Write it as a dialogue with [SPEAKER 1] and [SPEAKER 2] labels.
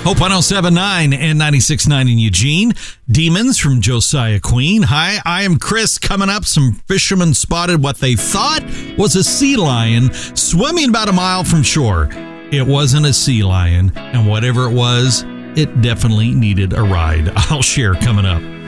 [SPEAKER 1] Hope 107.9 and 96.9 in Eugene. Demons from Josiah Queen. Hi, I am Chris. Coming up, some fishermen spotted what they thought was a sea lion swimming about a mile from shore. It wasn't a sea lion, and whatever it was, it definitely needed a ride. I'll share coming up.